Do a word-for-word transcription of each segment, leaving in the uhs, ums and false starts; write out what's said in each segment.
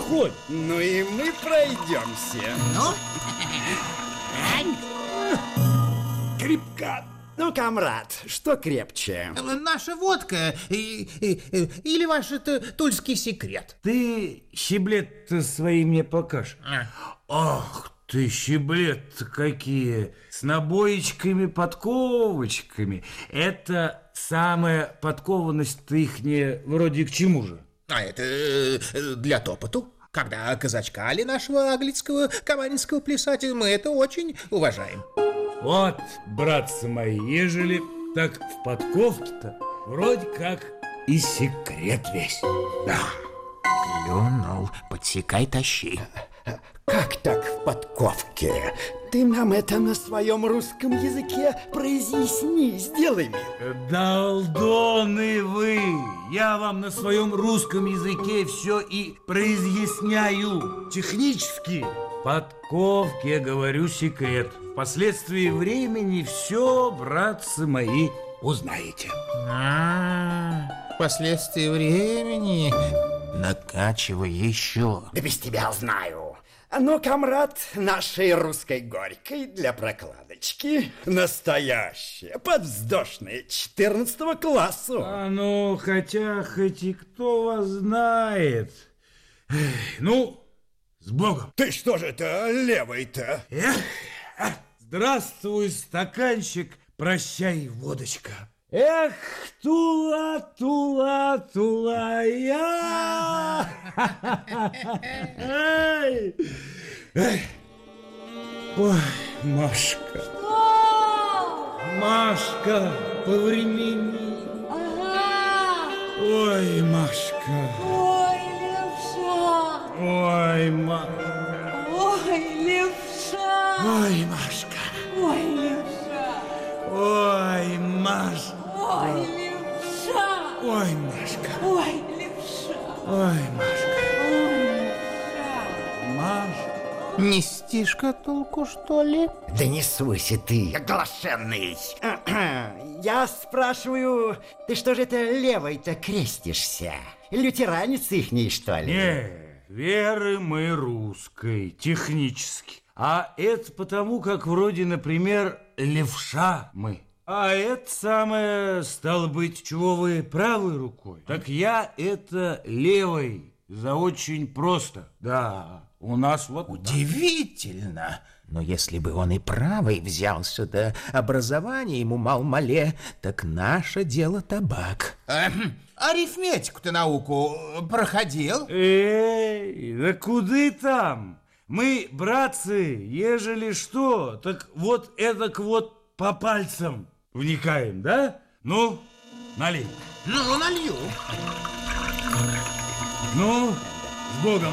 проходит. Ну и мы пройдемся. Ну? Крепко. Ну, комрад, что крепче? Наша водка и, и, и, или ваш это тульский секрет? Ты щеблет-то свои мне покажешь. А. Ах ты, щеблет какие! С набоечками, подковочками. Это самая подкованность-то ихняя вроде к чему же? А это э, для топоту. Когда казачкали нашего аглицкого камаринского плясателя, мы это очень уважаем. Вот, братцы мои, ежели так в подковке-то вроде как и секрет весь. Да. Клюнул, подсекай, тащи. Как так в подковке? Ты нам это на своем русском языке произъясни, сделай мне. Долдоны вы! Я вам на своем русском языке все и произъясняю технически. В подковке, говорю, секрет. Впоследствии времени все, братцы мои, узнаете. А, впоследствии времени накачивай еще. Да без тебя знаю. Ну, комрад, нашей русской горькой для прокладочки настоящая, подвздошная, четырнадцатого классу. А ну, хотя хоть и кто вас знает. Эх, ну, с Богом. Ты что же это левый-то? Эх, здравствуй, стаканчик, прощай, водочка. Эх, Тула, Тула, Тула, я! Эй! Эй! Ой, Машка! Что? Машка, повремени! Ага! Ой, Машка! Ой, левша! Ой, Машка! Ой, левша! Ой, Машка! Ой, левша! Ой, Машка! Ой, левша! Ой, Машка! Ой, левша! Ой, Машка! Ой, левша! Машка! Нести шкатулку, что ли? Да не суйся ты, оглашенный. Я спрашиваю, ты что же это левой-то крестишься? Лютеранец ихний, что ли? Не, веры мы русской, технически. А это потому, как вроде, например, левша мы. А это самое, стало быть, чего вы правой рукой. Так я это левой, за очень просто. Да, у нас вот Удивительно. Но если бы он и правой взялся, да образование ему мал-мале, так наше дело табак. Арифметику-то науку проходил? Эй, да куды там? Мы, братцы, ежели что, так вот эдак вот по пальцам вникаем, да? Ну, налей. Ну, налью. Ну, с Богом.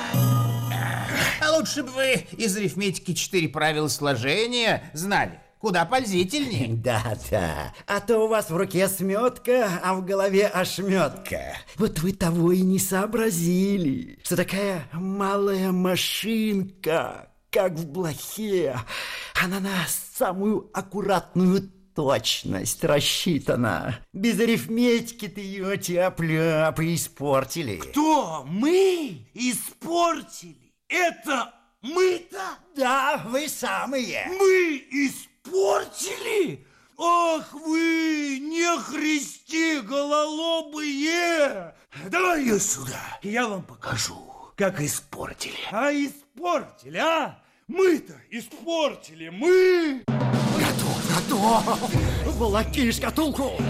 А лучше бы вы из арифметики четыре правила сложения знали. Куда пользительнее. Да-да, а то у вас в руке сметка, а в голове ошметка. Вот вы того и не сообразили, что такая малая машинка, как в блохе, она на самую аккуратную точность рассчитана. Без арифметики-то ее тяп-ляп испортили. Кто? Мы испортили? Это мы-то? Да, вы самые. Мы испортили? Ах вы, не христи гололобые! Давай ее сюда, я вам покажу, как испортили. А испортили, а? Мы-то испортили, мы! Готов, готов. Волоки шкатулку.